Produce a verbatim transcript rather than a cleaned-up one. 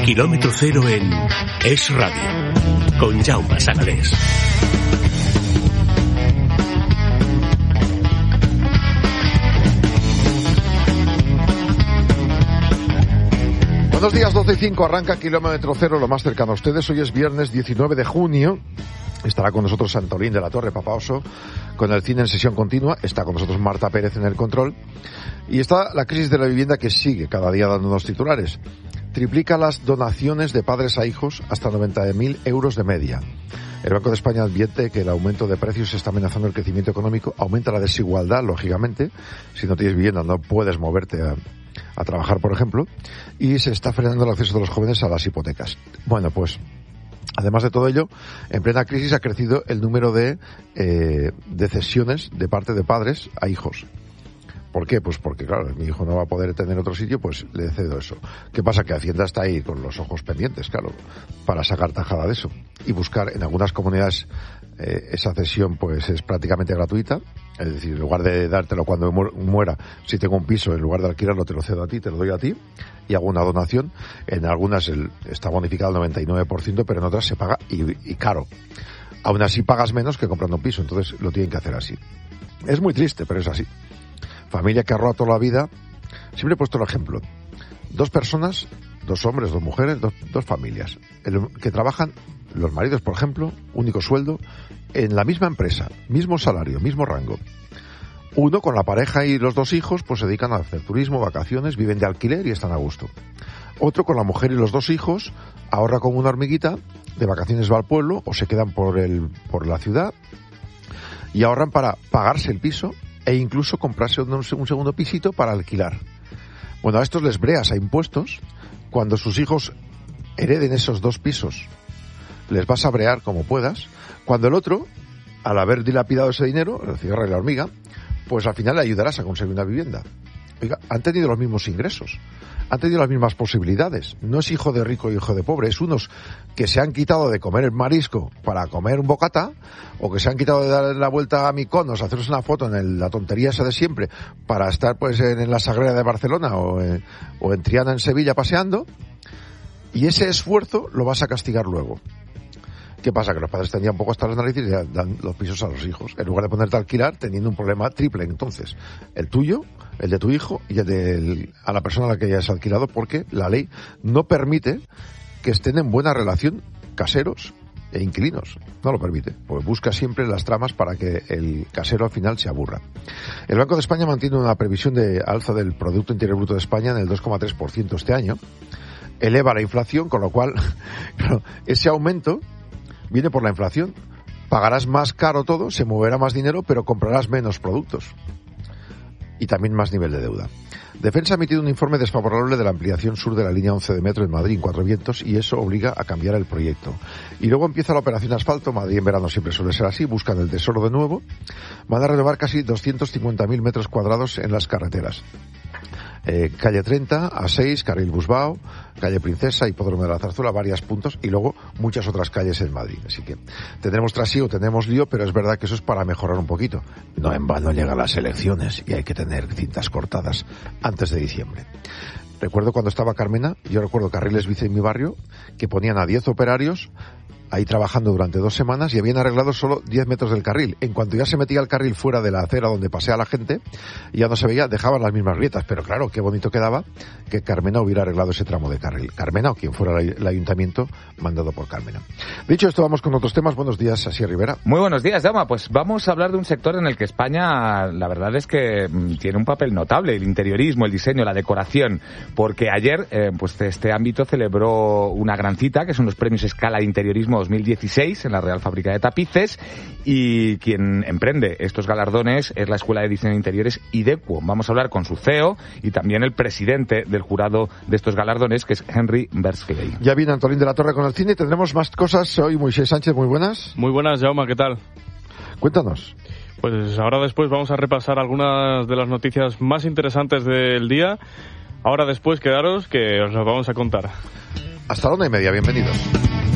Kilómetro cero en Es Radio, con Jaume Sagalés. Buenos días, doce y cinco, arranca Kilómetro Cero, lo más cercano a ustedes. Hoy es viernes diecinueve de junio. Estará con nosotros Santolín de la Torre, Papa Oso, con el cine en sesión continua. Está con nosotros Marta Pérez en el control. Y está la crisis de la vivienda que sigue cada día dándonos titulares. Triplica las donaciones de padres a hijos hasta noventa mil euros de media. El Banco de España advierte que el aumento de precios está amenazando el crecimiento económico, aumenta la desigualdad, lógicamente. Si no tienes vivienda no puedes moverte a, a trabajar, por ejemplo, y se está frenando el acceso de los jóvenes a las hipotecas. Bueno, pues además de todo ello, en plena crisis ha crecido el número de, eh, de cesiones de parte de padres a hijos. ¿Por qué? Pues porque, claro, mi hijo no va a poder tener otro sitio, pues le cedo eso. ¿Qué pasa? Que Hacienda está ahí con los ojos pendientes, claro, para sacar tajada de eso. Y buscar, en algunas comunidades, eh, esa cesión pues es prácticamente gratuita. Es decir, en lugar de dártelo cuando muera, si tengo un piso, en lugar de alquilarlo, te lo cedo a ti, te lo doy a ti, y hago una donación. En algunas el, está bonificado al noventa y nueve por ciento, pero en otras se paga y, y caro. Aún así pagas menos que comprando un piso, entonces lo tienen que hacer así. Es muy triste, pero es así. Familia que ha roto la vida. Siempre he puesto el ejemplo. Dos personas, dos hombres, dos mujeres, dos, dos familias, el, que trabajan, los maridos, por ejemplo, único sueldo, en la misma empresa, mismo salario, mismo rango. Uno con la pareja y los dos hijos, pues se dedican a hacer turismo, vacaciones, viven de alquiler y están a gusto. Otro con la mujer y los dos hijos, ahorra como una hormiguita, de vacaciones va al pueblo o se quedan por el, por la ciudad y ahorran para pagarse el piso e incluso comprarse un, un segundo pisito para alquilar. Bueno, a estos les breas a impuestos. Cuando sus hijos hereden esos dos pisos, les vas a brear como puedas. Cuando el otro, al haber dilapidado ese dinero, el cigarro y la hormiga, pues al final le ayudarás a conseguir una vivienda. Oiga, han tenido los mismos ingresos, han tenido las mismas posibilidades. No es hijo de rico y hijo de pobre, es unos que se han quitado de comer el marisco para comer un bocata, o que se han quitado de dar la vuelta a Mykonos, hacerse una foto en el, la tontería esa de siempre, para estar pues en, en la Sagrera de Barcelona o en, o en Triana en Sevilla paseando, y ese esfuerzo lo vas a castigar luego. ¿Qué pasa? Que los padres tendrían un poco hasta las narices y dan los pisos a los hijos, en lugar de ponerte a alquilar, teniendo un problema triple entonces. El tuyo, el de tu hijo y el de a la persona a la que hayas alquilado, porque la ley no permite que estén en buena relación caseros e inquilinos. No lo permite, pues busca siempre las tramas para que el casero al final se aburra. El Banco de España mantiene una previsión de alza del Producto Interior Bruto de España en el dos coma tres por ciento este año. Eleva la inflación, con lo cual, claro, ese aumento viene por la inflación. Pagarás más caro todo, se moverá más dinero, pero comprarás menos productos. Y también más nivel de deuda. Defensa ha emitido un informe desfavorable de la ampliación sur de la línea once de metro en Madrid en Cuatro Vientos, y eso obliga a cambiar el proyecto. Y luego empieza la operación asfalto. Madrid en verano siempre suele ser así, buscan el tesoro de nuevo. Van a renovar casi doscientos cincuenta mil metros cuadrados en las carreteras. Eh, calle treinta, A seis, Carril Busbao, calle Princesa, Hipódromo de la Zarzuela, varios puntos, y luego muchas otras calles en Madrid. Así que tendremos trasiego, tenemos lío, pero es verdad que eso es para mejorar un poquito. No en vano llegan las elecciones y hay que tener cintas cortadas antes de diciembre. Recuerdo cuando estaba Carmena, yo recuerdo Carriles Bici en mi barrio, que ponían a diez operarios ahí trabajando durante dos semanas y habían arreglado solo diez metros del carril. En cuanto ya se metía el carril fuera de la acera donde pasea la gente, ya no se veía, dejaban las mismas grietas. Pero claro, qué bonito quedaba que Carmena hubiera arreglado ese tramo de carril. Carmena, o quien fuera el ayuntamiento mandado por Carmena. Dicho esto, vamos con otros temas. Buenos días, Asier Rivera. Muy buenos días, Jaume. Pues vamos a hablar de un sector en el que España, la verdad es que tiene un papel notable: el interiorismo, el diseño, la decoración. Porque ayer, eh, pues este ámbito celebró una gran cita, que son los premios Escala de Interiorismo dos mil dieciséis en la Real Fábrica de Tapices, y quien emprende estos galardones es la Escuela de Diseño de Interiores IDECUO. Vamos a hablar con su C E O y también el presidente del jurado de estos galardones, que es Henry Bersley. Ya viene Antolín de la Torre con el cine. Tendremos más cosas hoy. Moisés Sánchez, muy buenas. Muy buenas, Jaume, ¿qué tal? Cuéntanos. Pues ahora después vamos a repasar algunas de las noticias más interesantes del día. Ahora después quedaros que os las vamos a contar. Hasta la una y media, bienvenidos.